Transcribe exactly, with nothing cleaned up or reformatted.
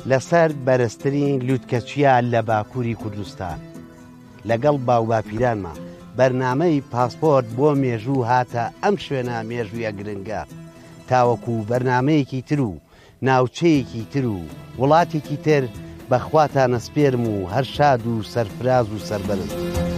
لەسەر بەرزترین لووتکەچیە لە باکووری کوردستان لەگەڵ باو باپیرانمان بەرنامەی پاسپۆرت بۆ مێژوو هاتە ئەم شوێنە مێژوویە گرنگە تاوەکو بەرنمەیەکی تر و ناوچەیەکی تر و وڵاتێکی تر بەخواتانە سپێرم و هەر شاد و سەرفراز و سەربەرز.